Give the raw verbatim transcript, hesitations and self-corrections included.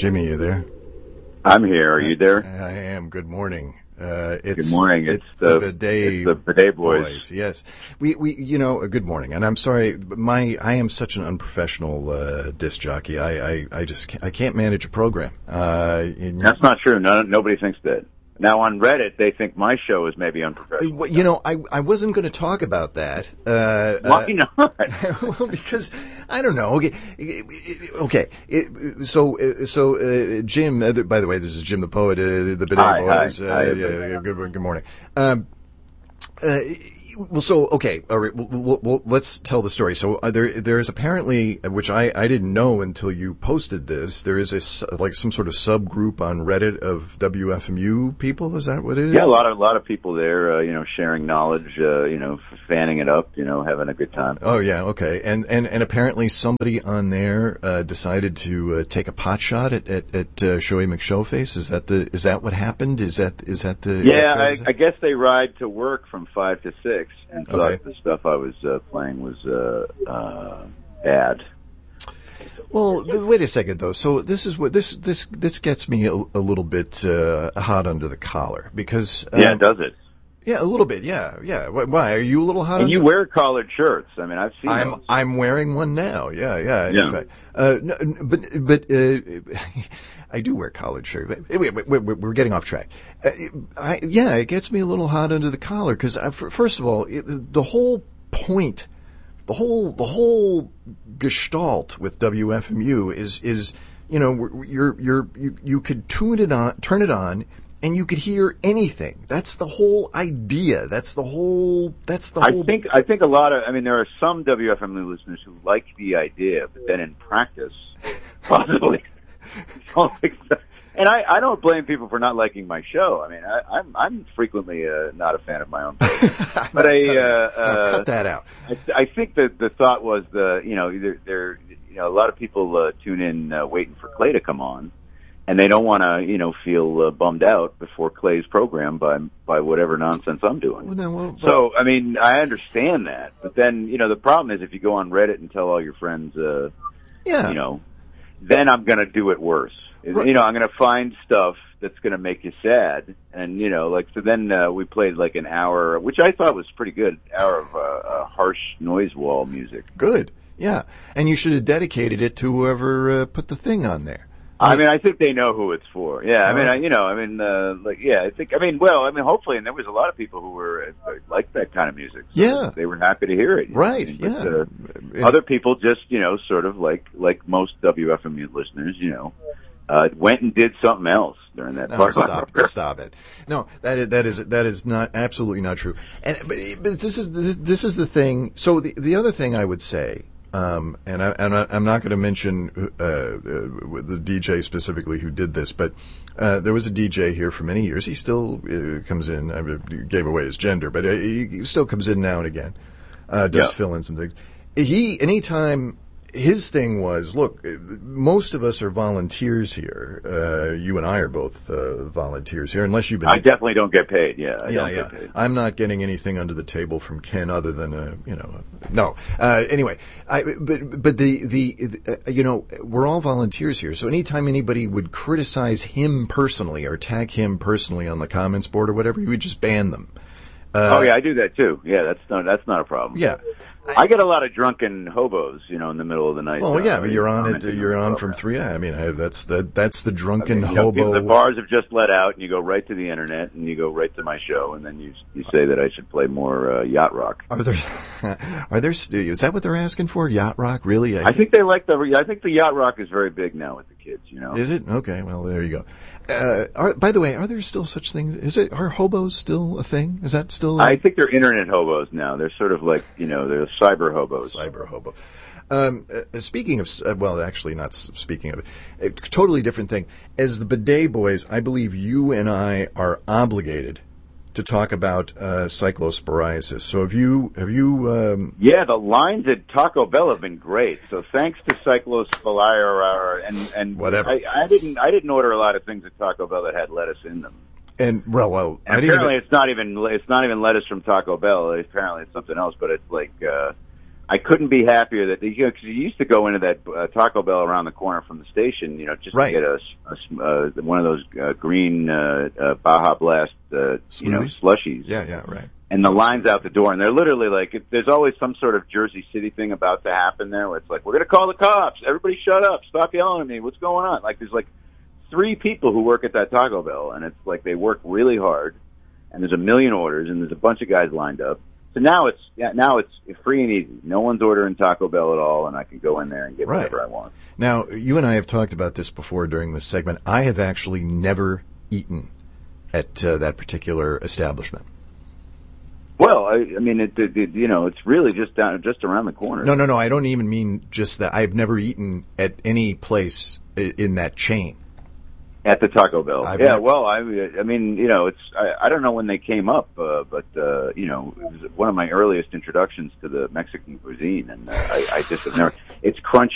Jimmy, you there? I'm here. Are you there? I am. Good morning. Uh, it's, good morning. It's, it's the, the bidet, it's the bidet boys. boys. Yes, we we you know. Good morning, and I'm sorry. But my I am such an unprofessional uh, disc jockey. I, I, I just can't, I can't manage a program. Uh, in, That's not true. No, nobody thinks that. Now on Reddit, they think my show is maybe unprofessional. You know, I I wasn't going to talk about that. Uh, Why uh, not? Well, because I don't know. Okay, okay. It, so so uh, Jim. Uh, by the way, this is Jim the Poet. Uh, the Bidet hi, Boys. Hi, uh, hi, yeah, good good morning. Um, uh, well, so okay, all right. Well, well, well, let's tell the story. So uh, there, there is apparently, which I, I didn't know until you posted this. There is a like some sort of subgroup on Reddit of W F M U people. Is that what it is? Yeah, a lot of a lot of people there, uh, you know, sharing knowledge, uh, you know, fanning it up, you know, having a good time. Oh yeah, okay. And and, and apparently somebody on there uh, decided to uh, take a pot shot at at, at uh, Shoei McShowface. Is that the is that what happened? Is that is that the? Yeah, that I, I guess they ride to work from five to six. And thought okay. the stuff I was uh, playing was uh, uh, bad. Well, wait a second though. So this is what this this this gets me a, a little bit uh, hot under the collar because um, yeah, does it? Yeah, a little bit. Yeah, yeah. Why are you a little hot? And under? you wear collared shirts. I mean, I've seen. I'm those. I'm wearing one now. Yeah, yeah. Yeah. In fact, uh, no, but but uh, I do wear collared shirts. Anyway, we're, we're getting off track. Uh, I, yeah, it gets me a little hot under the collar because first of all, it, the whole point, the whole the whole gestalt with W F M U is is you know you're you're you you could tune it on, turn it on. And you could hear anything. That's the whole idea. That's the whole. That's the whole. I think. I think a lot of. I mean, there are some W F M U listeners who like the idea, but then in practice, possibly don't think so. And I, I don't blame people for not liking my show. I mean, I, I'm I'm frequently uh, not a fan of my own program. But I uh, uh, cut that out. I, I think that the thought was the you know there there you know a lot of people uh, tune in uh, waiting for Clay to come on. And they don't want to, you know, feel uh, bummed out before Clay's program by by whatever nonsense I'm doing. Well, no, well, so, I mean, I understand that, but then, you know, the problem is if you go on Reddit and tell all your friends, uh, yeah, you know, then I'm going to do it worse. Right. You know, I'm going to find stuff that's going to make you sad, and you know, like so. Then uh, we played like an hour, which I thought was pretty good, hour of uh, uh, harsh noise wall music. Good, yeah, and you should have dedicated it to whoever uh, put the thing on there. I mean, I think they know who it's for. Yeah, I mean, I, you know, I mean, uh, like, yeah, I think, I mean, well, I mean, hopefully, and there was a lot of people who were uh, liked that kind of music. So yeah, they were happy to hear it. Right. Know? Yeah. But, uh, other people just, you know, sort of like like most W F M U listeners, you know, uh, went and did something else during that no, part. Stop, stop it! No, that is that is that is not absolutely not true. And but, but this is this, this is the thing. So the the other thing I would say. Um, and, I, and I, I'm not going to mention uh, uh, the D J specifically who did this, but uh, there was a D J here for many years. He still uh, comes in. I mean, gave away his gender, but he, he still comes in now and again, uh, does yeah. fill-ins and things. He anytime his thing was, look, most of us are volunteers here. Uh, you and I are both uh, volunteers here, unless you've been. I definitely don't get paid. Yeah, I yeah, don't yeah. Get paid. I'm not getting anything under the table from Ken other than a, you know, a, no. Uh, anyway, I, but but the the uh, you know we're all volunteers here, so anytime anybody would criticize him personally or tag him personally on the comments board or whatever, you would just ban them. Uh, oh yeah, I do that too. Yeah, that's not that's not a problem. Yeah. I get a lot of drunken hobos, you know, in the middle of the night. Well, so yeah, but you're on it. on You're on from three. I mean, I, that's the that's the drunken I mean, you know, hobo. The bars have just let out, and you go right to the internet, and you go right to my show, and then you you say that I should play more uh, yacht rock. Are there? Are there? Is that what they're asking for? Yacht rock, really? I, I think they like the. I think the yacht rock is very big now with the kids. You know, is it? Okay, well, there you go. Uh, are, by the way, are there still such things? Is it? Are hobos still a thing? Is that still? A... I think they're internet hobos now. They're sort of like, you know, they're cyber hobos. Cyber hobo. Um, uh, speaking of, uh, well, actually, not speaking of it, a totally different thing. As the Bidet Boys, I believe you and I are obligated to talk about uh, cyclosporiasis. So have you? Have you? Um... Yeah, the lines at Taco Bell have been great. So thanks to cyclosporiasis and and whatever. I, I didn't I didn't order a lot of things at Taco Bell that had lettuce in them. And well, well, and I didn't apparently even... it's not even it's not even lettuce from Taco Bell. Apparently it's something else, but it's like uh, I couldn't be happier that, you know, because you used to go into that uh, Taco Bell around the corner from the station, you know, just right. to get a, a uh, one of those uh, green uh, uh, Baja Blast, uh, you know, slushies. Yeah, yeah, right. And the line's out the door, and they're literally like, if there's always some sort of Jersey City thing about to happen there, where it's like, we're going to call the cops. Everybody shut up. Stop yelling at me. What's going on? Like, there's like three people who work at that Taco Bell, and it's like they work really hard, and there's a million orders, and there's a bunch of guys lined up. So now it's yeah, now it's free and easy. No one's ordering Taco Bell at all, and I can go in there and get right. whatever I want. Now, you and I have talked about this before during this segment. I have actually never eaten at uh, that particular establishment. Well, I, I mean, it, it, it, you know, it's really just down, just around the corner. No, no, no. I don't even mean just that. I've never eaten at any place in that chain. At the Taco Bell. I've yeah, never... well, I, I mean, you know, it's, I, I don't know when they came up, uh, but, uh, you know, it was one of my earliest introductions to the Mexican cuisine, and uh, I, I just have never, it's crunchy.